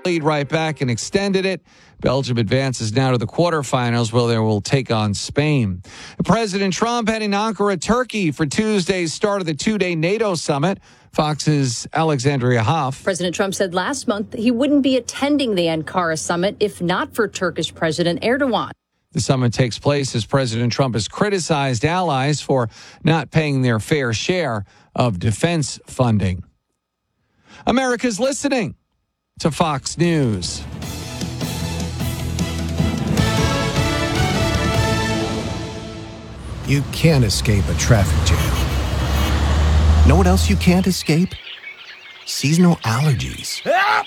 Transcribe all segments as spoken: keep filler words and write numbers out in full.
lead right back and extended it. Belgium advances now to the quarterfinals where they will take on Spain. President Trump heading to Ankara, Turkey for Tuesday's start of the two-day NATO summit. Fox's Alexandria Hoff. President Trump said last month he wouldn't be attending the Ankara summit if not for Turkish President Erdogan. The summit takes place as President Trump has criticized allies for not paying their fair share of defense funding. America's listening to Fox News. You can't escape a traffic jam. Know what else you can't escape? Seasonal allergies.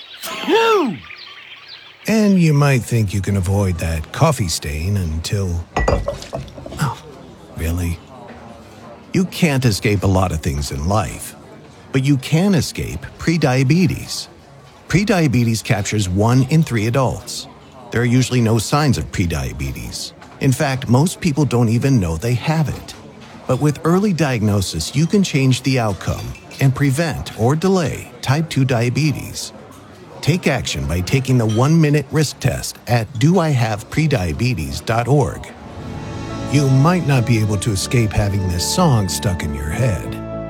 And you might think you can avoid that coffee stain until... Oh, really? You can't escape a lot of things in life, but you can escape prediabetes. Prediabetes captures one in three adults. There are usually no signs of prediabetes. In fact, most people don't even know they have it. But with early diagnosis, you can change the outcome and prevent or delay type two diabetes. Take action by taking the one-minute risk test at do I have prediabetes dot org. You might not be able to escape having this song stuck in your head,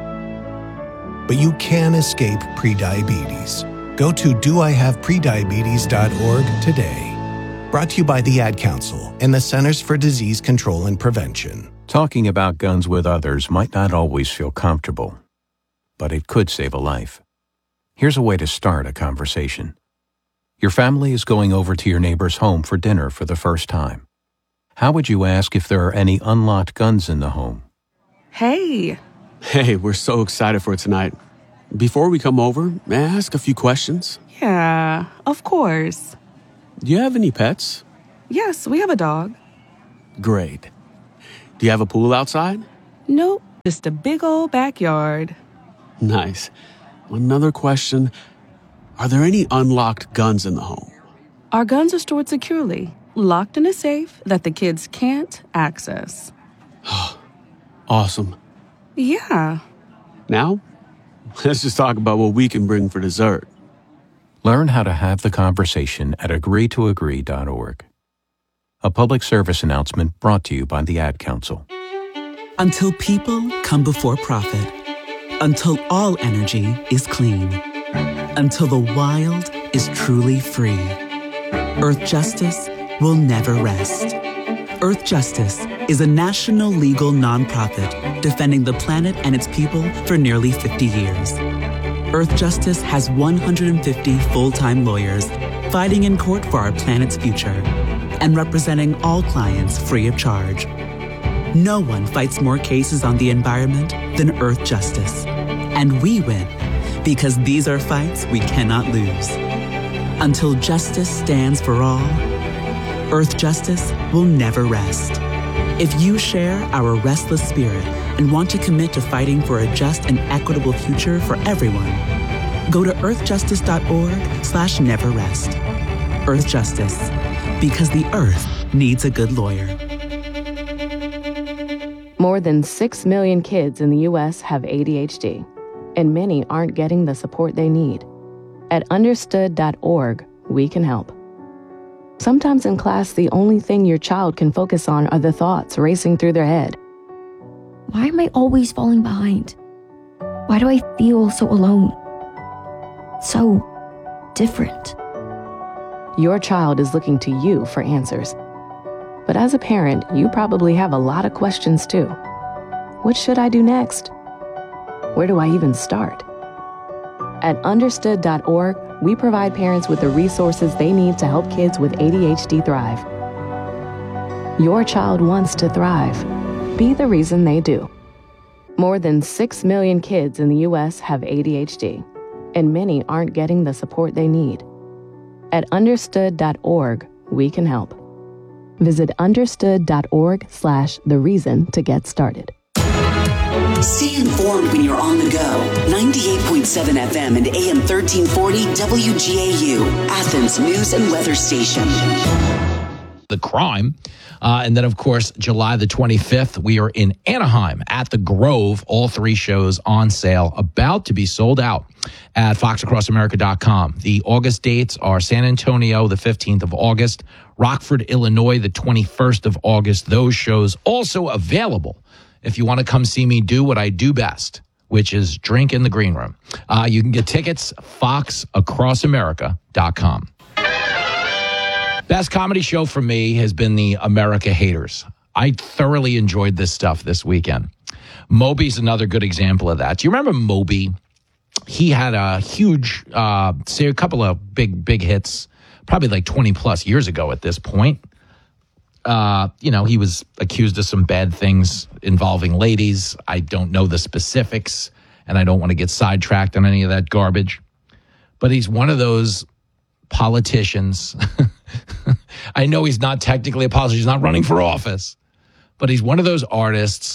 but you can escape prediabetes. Go to do I have prediabetes dot org today. Brought to you by the Ad Council and the Centers for Disease Control and Prevention. Talking about guns with others might not always feel comfortable, but it could save a life. Here's a way to start a conversation. Your family is going over to your neighbor's home for dinner for the first time. How would you ask if there are any unlocked guns in the home? Hey. Hey, we're so excited for tonight. Before we come over, may I ask a few questions? Yeah, of course. Do you have any pets? Yes, we have a dog. Great. Do you have a pool outside? Nope, just a big old backyard. Nice. Another question. Are there any unlocked guns in the home? Our guns are stored securely, locked in a safe that the kids can't access. Awesome. Yeah. Now, let's just talk about what we can bring for dessert. Learn how to have the conversation at agree to agree dot org. A public service announcement brought to you by the Ad Council. Until people come before profit. Until all energy is clean. Until the wild is truly free. Earth Justice will never rest. Earth Justice is a national legal nonprofit defending the planet and its people for nearly fifty years. Earth Justice has one hundred fifty full-time lawyers fighting in court for our planet's future and representing all clients free of charge. No one fights more cases on the environment than Earth Justice. And we win because these are fights we cannot lose. Until justice stands for all, Earth Justice will never rest. If you share our restless spirit and want to commit to fighting for a just and equitable future for everyone, go to earth justice dot org slash never rest. Earth Justice, because the earth needs a good lawyer. More than six million kids in the U S have A D H D, and many aren't getting the support they need. At understood dot org, we can help. Sometimes in class, the only thing your child can focus on are the thoughts racing through their head. Why am I always falling behind? Why do I feel so alone? So different. Your child is looking to you for answers. But as a parent, you probably have a lot of questions too. What should I do next? Where do I even start? At understood dot org, we provide parents with the resources they need to help kids with A D H D thrive. Your child wants to thrive. Be the reason they do. More than six million kids in the U S have A D H D, and many aren't getting the support they need. At understood dot org, we can help. Visit understood dot org slash the reason to get started. Stay informed when you're on the go. ninety-eight point seven F M and A M thirteen forty W G A U, Athens News and Weather Station. the crime. Uh, and then, of course, July the twenty-fifth, we are in Anaheim at the Grove. All three shows on sale, about to be sold out at fox across america dot com. The August dates are San Antonio, the fifteenth of August, Rockford, Illinois, the twenty-first of August. Those shows also available if you want to come see me do what I do best, which is drink in the green room. Uh, you can get tickets, fox across america dot com. Best comedy show for me has been the America Haters. I thoroughly enjoyed this stuff this weekend. Moby's another good example of that. Do you remember Moby? He had a huge, uh, say a couple of big, big hits, probably like twenty plus years ago at this point. Uh, you know, he was accused of some bad things involving ladies. I don't know the specifics, and I don't want to get sidetracked on any of that garbage. But he's one of those politicians. I know he's not technically a politician. He's not running for office. But he's one of those artists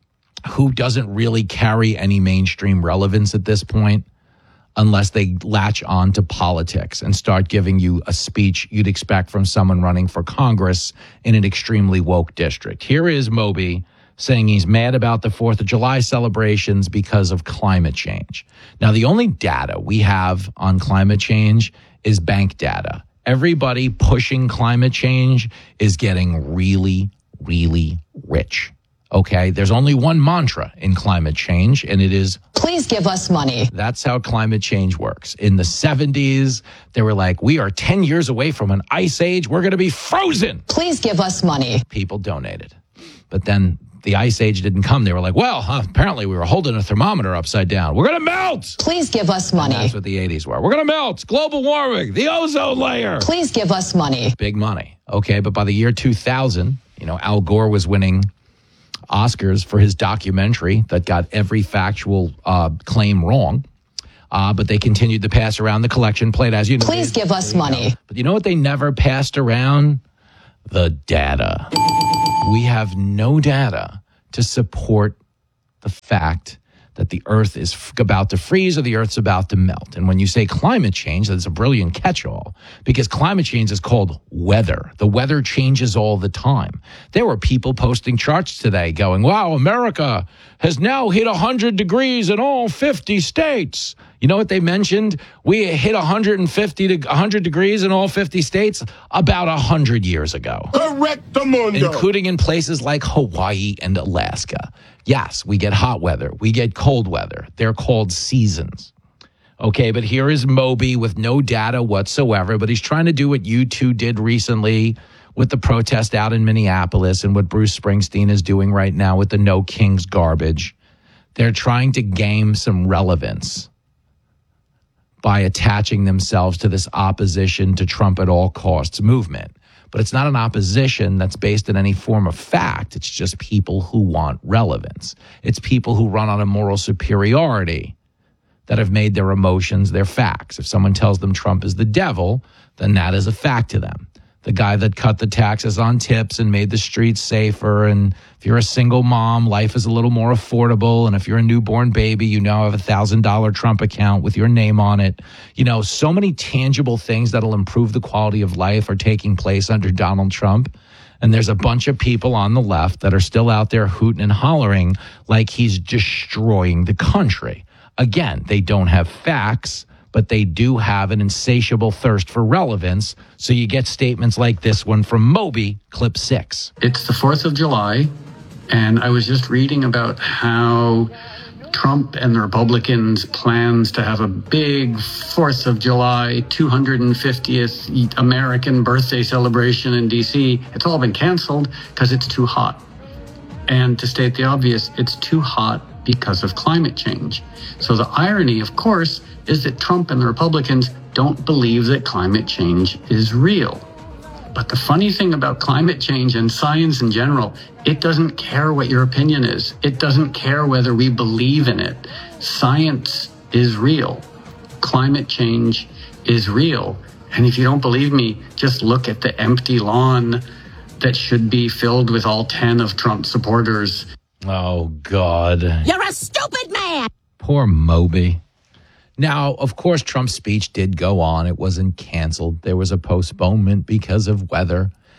who doesn't really carry any mainstream relevance at this point unless they latch on to politics and start giving you a speech you'd expect from someone running for Congress in an extremely woke district. Here is Moby saying he's mad about the fourth of July celebrations because of climate change. Now, the only data we have on climate change is bank data. Everybody pushing climate change is getting really, really rich. Okay, there's only one mantra in climate change, and it is, please give us money. That's how climate change works. In the seventies, they were like, we are ten years away from an ice age. We're going to be frozen. Please give us money. People donated. But then the ice age didn't come. They were like, well, huh, apparently we were holding a thermometer upside down. We're going to melt. Please give us money. And that's what the eighties were. We're going to melt. Global warming. The ozone layer. Please give us money. Big money. Okay, but by the year two thousand, you know, Al Gore was winning Oscars for his documentary that got every factual uh, claim wrong. Uh, but they continued to pass around the collection plate, as you know. Please give us money. Go. But you know what they never passed around? The data. We have no data to support the fact that the Earth is f- about to freeze or the Earth's about to melt. And when you say climate change, that's a brilliant catch-all, because climate change is called weather. The weather changes all the time. There were people posting charts today going, wow, America has now hit one hundred degrees in all fifty states. You know what they mentioned? We hit one hundred fifty to one hundred degrees in all fifty states about one hundred years ago. Correctamundo. Including in places like Hawaii and Alaska. Yes, we get hot weather. We get cold weather. They're called seasons. Okay, but here is Moby with no data whatsoever, but he's trying to do what U two did recently with the protest out in Minneapolis and what Bruce Springsteen is doing right now with the No Kings garbage. They're trying to game some relevance by attaching themselves to this opposition to Trump at all costs movement. But it's not an opposition that's based in any form of fact. It's just people who want relevance. It's people who run on a moral superiority that have made their emotions their facts. If someone tells them Trump is the devil, then that is a fact to them. The guy that cut the taxes on tips and made the streets safer. And if you're a single mom, life is a little more affordable. And if you're a newborn baby, you now have a one thousand dollars Trump account with your name on it. You know, so many tangible things that'll improve the quality of life are taking place under Donald Trump. And there's a bunch of people on the left that are still out there hooting and hollering like he's destroying the country. Again, they don't have facts, but they do have an insatiable thirst for relevance. So you get statements like this one from Moby, clip six. It's the fourth of July, and I was just reading about how Trump and the Republicans' plans to have a big fourth of July, two hundred fiftieth American birthday celebration in D C, it's all been canceled because it's too hot. And to state the obvious, it's too hot because of climate change. So the irony, of course, is that Trump and the Republicans don't believe that climate change is real. But the funny thing about climate change and science in general, it doesn't care what your opinion is. It doesn't care whether we believe in it. Science is real. Climate change is real. And if you don't believe me, just look at the empty lawn that should be filled with all ten of Trump's supporters. Oh, God. You're a stupid man. Poor Moby. Now, of course, Trump's speech did go on. It wasn't canceled. There was a postponement because of weather.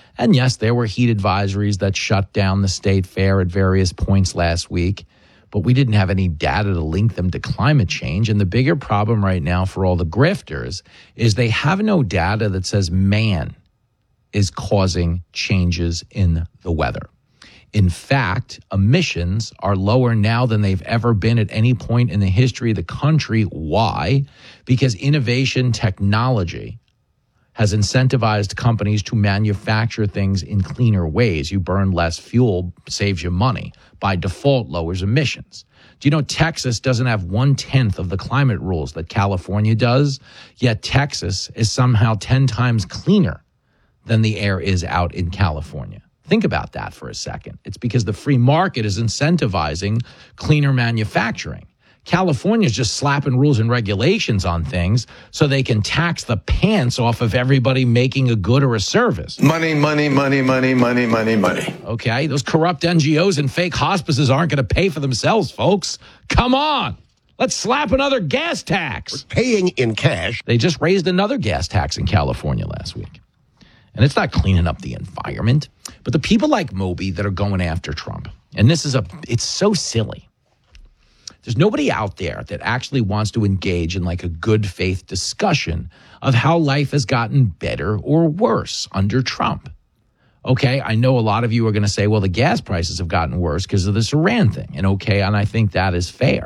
And yes, there were heat advisories that shut down the state fair at various points last week, but we didn't have any data to link them to climate change. And the bigger problem right now for all the grifters is they have no data that says man is causing changes in the weather. In fact, emissions are lower now than they've ever been at any point in the history of the country. Why? Because innovation technology has incentivized companies to manufacture things in cleaner ways. You burn less fuel, saves you money. By default, lowers emissions. Do you know Texas doesn't have one-tenth of the climate rules that California does? Yet Texas is somehow ten times cleaner than the air is out in California. Think about that for a second. It's because the free market is incentivizing cleaner manufacturing. California is just slapping rules and regulations on things so they can tax the pants off of everybody making a good or a service. Money, money, money, money, money, money, money. Okay, those corrupt N G Os and fake hospices aren't going to pay for themselves, folks. Come on. Let's slap another gas tax. We're paying in cash. They just raised another gas tax in California last week. And it's not cleaning up the environment. But the people like Moby that are going after Trump, and this is a, it's so silly. There's nobody out there that actually wants to engage in like a good faith discussion of how life has gotten better or worse under Trump. Okay, I know a lot of you are going to say, well, the gas prices have gotten worse because of this Iran thing. And okay, and I think that is fair.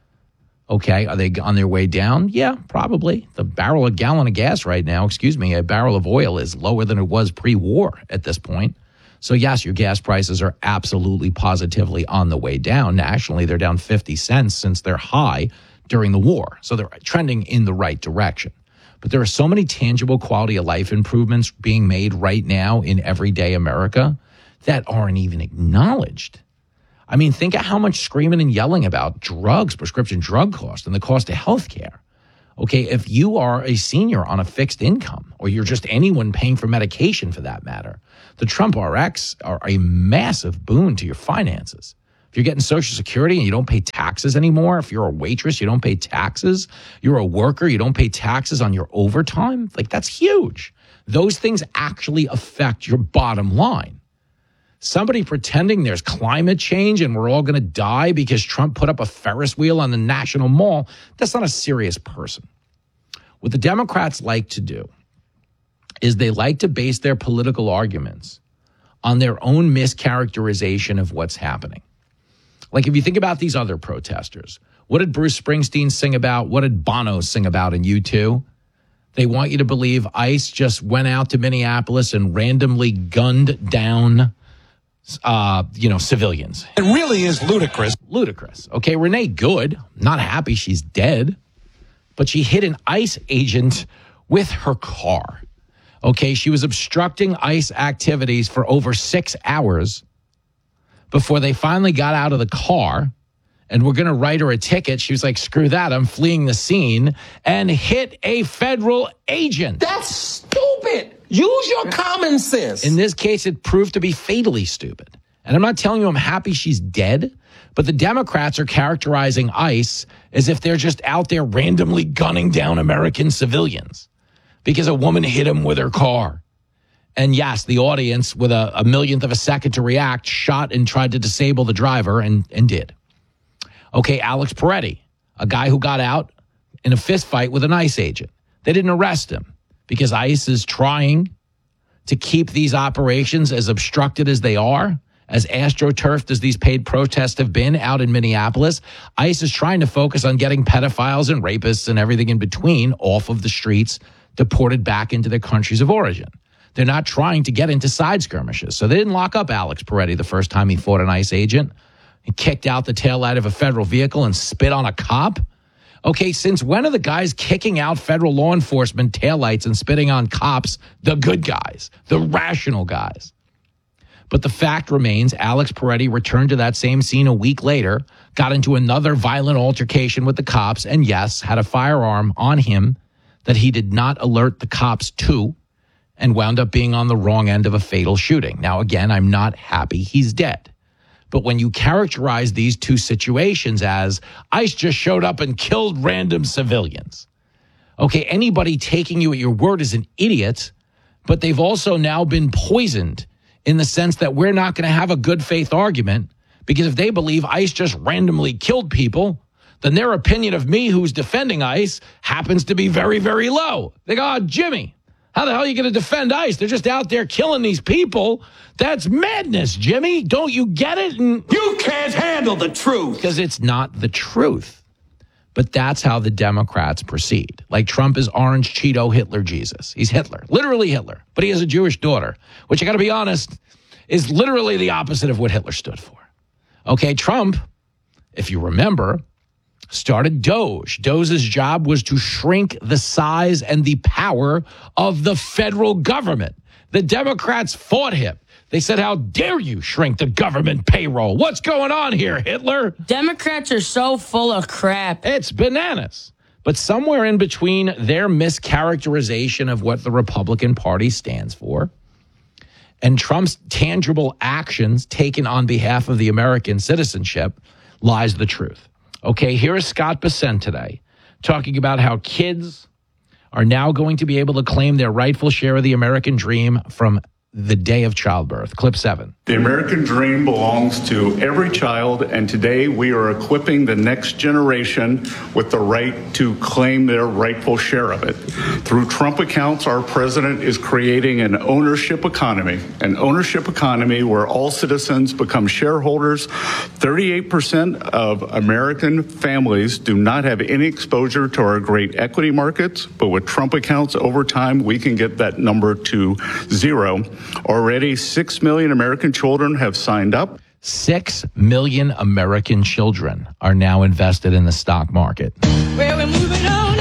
Okay, are they on their way down? Yeah, probably. The barrel, a gallon of gas right now, excuse me, a barrel of oil is lower than it was pre-war at this point. So yes, your gas prices are absolutely positively on the way down. Nationally, they're down fifty cents since they're high during the war. So they're trending in the right direction. But there are so many tangible quality of life improvements being made right now in everyday America that aren't even acknowledged. I mean, think of how much screaming and yelling about drugs, prescription drug costs, and the cost of health care. Okay, if you are a senior on a fixed income, or you're just anyone paying for medication for that matter, the Trump R X are a massive boon to your finances. If you're getting Social Security and you don't pay taxes anymore, if you're a waitress, you don't pay taxes, you're a worker, you don't pay taxes on your overtime, like that's huge. Those things actually affect your bottom line. Somebody pretending there's climate change and we're all going to die because Trump put up a Ferris wheel on the National Mall, that's not a serious person. What the Democrats like to do is they like to base their political arguments on their own mischaracterization of what's happening. Like if you think about these other protesters, what did Bruce Springsteen sing about? What did Bono sing about in U two? They want you to believe ICE just went out to Minneapolis and randomly gunned down Uh, you know, civilians. It really is ludicrous. Ludicrous. Okay, Renee Good, not happy she's dead, but she hit an ICE agent with her car. Okay, she was obstructing ICE activities for over six hours before they finally got out of the car and were going to write her a ticket. She was like, screw that, I'm fleeing the scene, and hit a federal agent. That's stupid. Use your common sense. In this case, it proved to be fatally stupid. And I'm not telling you I'm happy she's dead, but the Democrats are characterizing ICE as if they're just out there randomly gunning down American civilians because a woman hit him with her car. And yes, the audience, with a, a millionth of a second to react, shot and tried to disable the driver and, and did. Okay, Alex Peretti, a guy who got out in a fist fight with an ICE agent. They didn't arrest him because ICE is trying to keep these operations as obstructed as they are, as astroturfed as these paid protests have been out in Minneapolis. ICE is trying to focus on getting pedophiles and rapists and everything in between off of the streets, deported back into their countries of origin. They're not trying to get into side skirmishes. So they didn't lock up Alex Peretti the first time he fought an ICE agent. He kicked out the taillight of a federal vehicle and spit on a cop. Okay, since when are the guys kicking out federal law enforcement taillights and spitting on cops the good guys, the rational guys? But the fact remains, Alex Peretti returned to that same scene a week later, got into another violent altercation with the cops, and yes, had a firearm on him that he did not alert the cops to, and wound up being on the wrong end of a fatal shooting. Now, again, I'm not happy he's dead. But when you characterize these two situations as ICE just showed up and killed random civilians, okay, anybody taking you at your word is an idiot but they've also now been poisoned in the sense that we're not going to have a good faith argument, because if they believe ICE just randomly killed people, then their opinion of me, who's defending ICE, happens to be very, very low. They go, oh, Jimmy, how the hell are you going to defend ICE? They're just out there killing these people. That's madness, Jimmy. Don't you get it? And you can't handle the truth. Because it's not the truth. But that's how the Democrats proceed. Like Trump is orange Cheeto Hitler Jesus. He's Hitler, literally Hitler. But he has a Jewish daughter, which I got to be honest, is literally the opposite of what Hitler stood for. Okay, Trump, if you remember, started Doge. Doge's job was to shrink the size and the power of the federal government. The Democrats fought him. They said, how dare you shrink the government payroll? What's going on here, Hitler? Democrats are so full of crap. It's bananas. But somewhere in between their mischaracterization of what the Republican Party stands for and Trump's tangible actions taken on behalf of the American citizenship lies the truth. Okay, here is Scott Bessent today talking about how kids are now going to be able to claim their rightful share of the American dream from the day of childbirth. Clip seven. The American dream belongs to every child, and today we are equipping the next generation with the right to claim their rightful share of it. Through Trump accounts, our president is creating an ownership economy, an ownership economy where all citizens become shareholders. thirty-eight percent of American families do not have any exposure to our great equity markets, but with Trump accounts over time, we can get that number to zero. Already, six million American children have signed up. Six million American children are now invested in the stock market. Well, we're moving on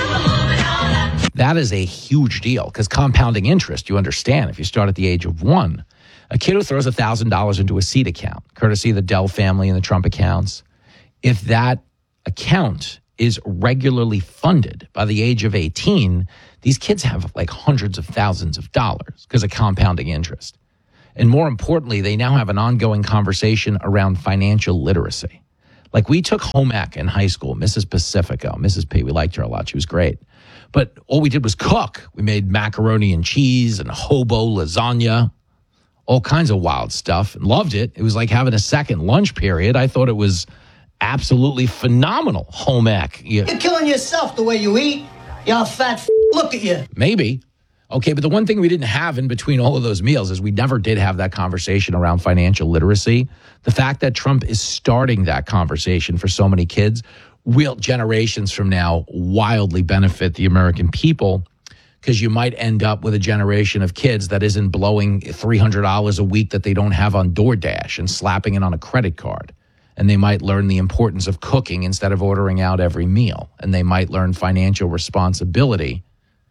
now. That is a huge deal because compounding interest, you understand, if you start at the age of one, a kid who throws one thousand dollars into a seed account, courtesy of the Dell family and the Trump accounts, if that account is regularly funded by the age of eighteen, these kids have like hundreds of thousands of dollars because of compounding interest. And more importantly, they now have an ongoing conversation around financial literacy. Like we took home ec in high school, Missus Pacifico, Missus P, we liked her a lot. She was great. But all we did was cook. We made macaroni and cheese and hobo lasagna, all kinds of wild stuff, and loved it. It was like having a second lunch period. I thought it was absolutely phenomenal home ec. You, You're killing yourself the way you eat. Y'all fat f- look at you. Maybe. Okay, but the one thing we didn't have in between all of those meals is we never did have that conversation around financial literacy. The fact that Trump is starting that conversation for so many kids will, generations from now, wildly benefit the American people, because you might end up with a generation of kids that isn't blowing three hundred dollars a week that they don't have on DoorDash and slapping it on a credit card. And they might learn the importance of cooking instead of ordering out every meal. And they might learn financial responsibility,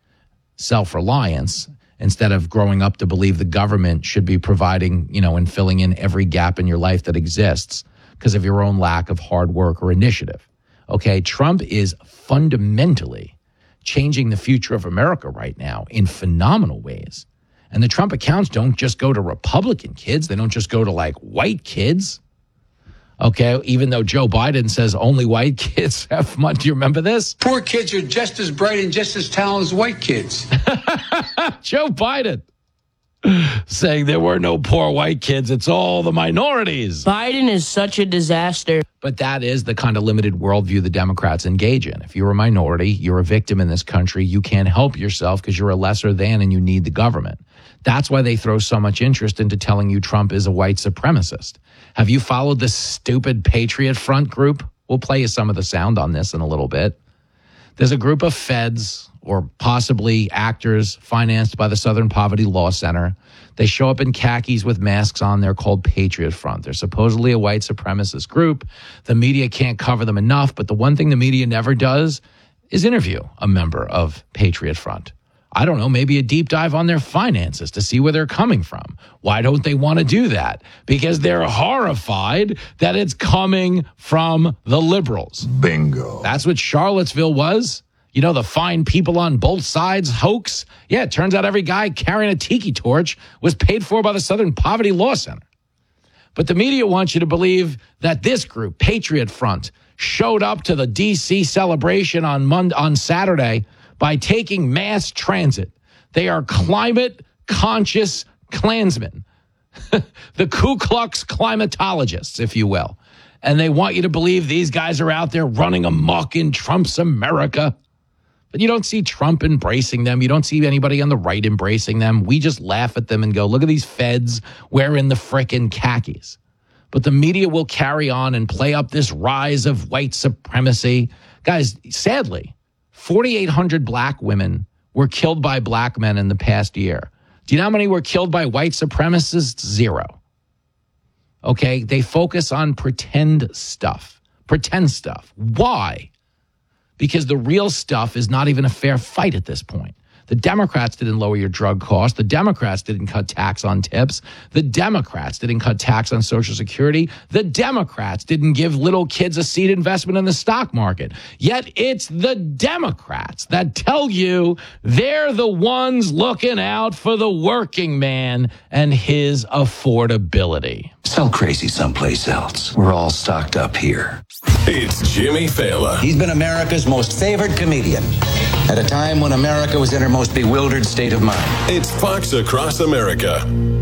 self-reliance, instead of growing up to believe the government should be providing, you know, and filling in every gap in your life that exists because of your own lack of hard work or initiative. Okay, Trump is fundamentally changing the future of America right now in phenomenal ways. And the Trump accounts don't just go to Republican kids. They don't just go to like white kids. Okay, even though Joe Biden says only white kids have money. Do you remember this? Poor kids are just as bright and just as talented as white kids. Joe Biden saying there were no poor white kids. It's all the minorities. Biden is such a disaster. But that is the kind of limited worldview the Democrats engage in. If you're a minority, you're a victim in this country. You can't help yourself because you're a lesser than and you need the government. That's why they throw so much interest into telling you Trump is a white supremacist. Have you followed this stupid Patriot Front group? We'll play you some of the sound on this in a little bit. There's a group of feds or possibly actors financed by the Southern Poverty Law Center. They show up in khakis with masks on. They're called Patriot Front. They're supposedly a white supremacist group. The media can't cover them enough, but the one thing the media never does is interview a member of Patriot Front. I don't know, maybe a deep dive on their finances to see where they're coming from. Why don't they want to do that? Because they're horrified that it's coming from the liberals. Bingo. That's what Charlottesville was. You know, the fine people on both sides hoax. Yeah, it turns out every guy carrying a tiki torch was paid for by the Southern Poverty Law Center. But the media wants you to believe that this group, Patriot Front, showed up to the D C celebration on Monday, on Saturday by taking mass transit. They are climate conscious Klansmen, the Ku Klux climatologists, if you will. And they want you to believe these guys are out there running amok in Trump's America. But you don't see Trump embracing them. You don't see anybody on the right embracing them. We just laugh at them and go, look at these feds wearing the frickin' khakis. But the media will carry on and play up this rise of white supremacy. Guys, sadly, forty-eight hundred black women were killed by black men in the past year. Do you know how many were killed by white supremacists? Zero. Okay, they focus on pretend stuff. Pretend stuff. Why? Because the real stuff is not even a fair fight at this point. The Democrats didn't lower your drug costs. The Democrats didn't cut tax on tips. The Democrats didn't cut tax on Social Security. The Democrats didn't give little kids a seed investment in the stock market. Yet it's the Democrats that tell you they're the ones looking out for the working man and his affordability. Sell crazy someplace else. We're all stocked up here. It's Jimmy Fallon. He's been America's most favored comedian at a time when America was in her most bewildered state of mind. It's Fox Across America.